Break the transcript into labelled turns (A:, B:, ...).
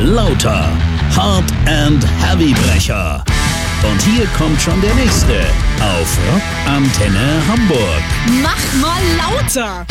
A: Lauter. Hard and Heavy Brecher. Und hier kommt schon der nächste auf Rock Antenne Hamburg.
B: Mach mal lauter!